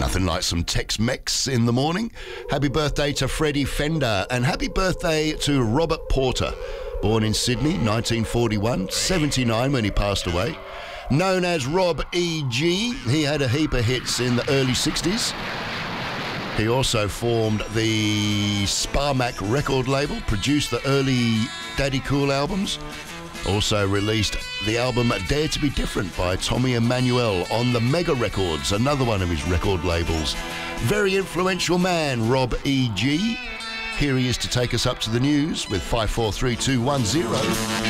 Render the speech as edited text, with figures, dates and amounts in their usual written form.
Nothing like some Tex-Mex in the morning. Happy birthday to Freddie Fender, and happy birthday to Robert Porter, born in Sydney, 1941, 79 when he passed away. Known as Rob E.G., he had a heap of hits in the early 60s. He also formed the Sparmac record label, produced the early Daddy Cool albums, also released the album Dare to Be Different by Tommy Emmanuel on the Mega Records, another one of his record labels. Very influential man, Rob E.G. Here he is to take us up to the news with 543210.